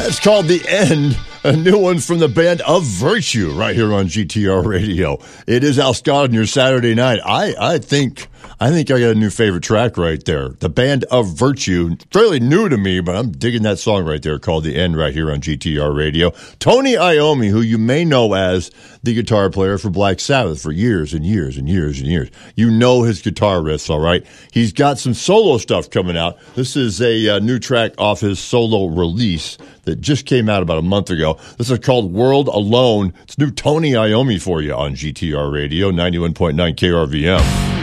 It's called The End, a new one from the band Of Virtue right here on GTR Radio. It is Al Scott on your Saturday night. I think I got a new favorite track right there. The band Of Virtue, fairly new to me, but I'm digging that song right there called The End right here on GTR Radio. Tony Iommi, who you may know as the guitar player for Black Sabbath for years and years and years and years. You know his guitar riffs, all right? He's got some solo stuff coming out. This is a new track off his solo release that just came out about a month ago. This is called World Alone. It's new Tony Iommi for you on GTR Radio, 91.9 KRVM.